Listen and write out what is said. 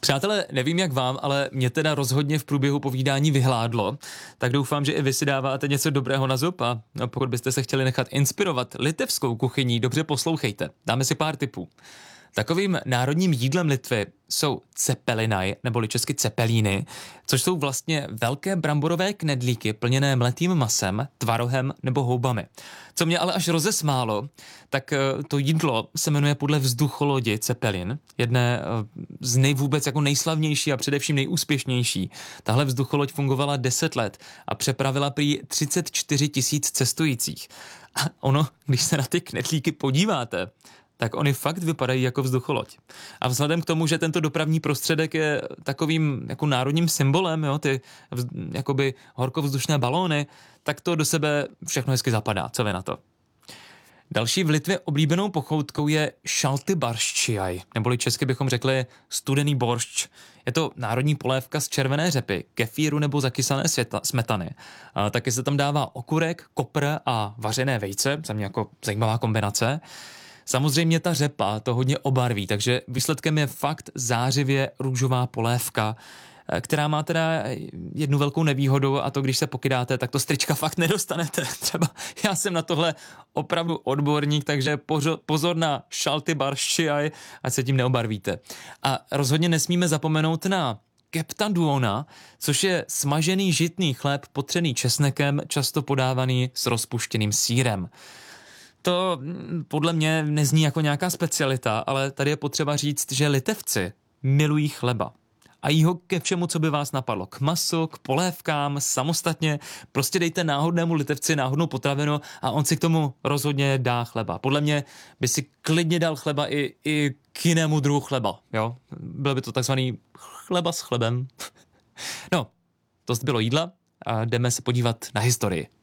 Přátelé, nevím jak vám, ale mě teda rozhodně v průběhu povídání vyhládlo, tak doufám, že i vy si dáváte něco dobrého na zub a pokud byste se chtěli nechat inspirovat litevskou kuchyní, dobře poslouchejte. Dáme si pár tipů. Takovým národním jídlem Litvy jsou cepelinaj, neboli česky cepelíny, což jsou vlastně velké bramborové knedlíky plněné mletým masem, tvarohem nebo houbami. Co mě ale až rozesmálo, tak to jídlo se jmenuje podle vzducholodi Cepelin, jedné z vůbec jako nejslavnější a především nejúspěšnější. Tahle vzducholoď fungovala 10 let a přepravila prý 34 000 cestujících. A ono, když se na ty knedlíky podíváte, tak oni fakt vypadají jako vzducholoď. A vzhledem k tomu, že tento dopravní prostředek je takovým jako národním symbolem, jo, ty jakoby horkovzdušné balóny, tak to do sebe všechno hezky zapadá. Co vy na to? Další v Litvě oblíbenou pochoutkou je šalty barščiaj, neboli česky bychom řekli studený boršč. Je to národní polévka z červené řepy, kefíru nebo zakysané smetany. Taky se tam dává okurek, kopr a vařené vejce, za mě jako zajímavá kombinace. Samozřejmě ta řepa to hodně obarví, takže výsledkem je fakt zářivě růžová polévka, která má teda jednu velkou nevýhodu a to, když se pokydáte, tak to z trička fakt nedostanete. Třeba já jsem na tohle opravdu odborník, takže pozor na šalty barščiaj, ať se tím neobarvíte. A rozhodně nesmíme zapomenout na keptaduona, což je smažený žitný chléb potřený česnekem, často podávaný s rozpuštěným sýrem. To podle mě nezní jako nějaká specialita, ale tady je potřeba říct, že Litevci milují chleba. A jí ho ke všemu, co by vás napadlo. K masu, k polévkám, samostatně. Prostě dejte náhodnému Litevci náhodnou potravinu a on si k tomu rozhodně dá chleba. Podle mě by si klidně dal chleba i k jinému druhu chleba. Jo? Byl by to takzvaný chleba s chlebem. No, to bylo jídla a jdeme se podívat na historii.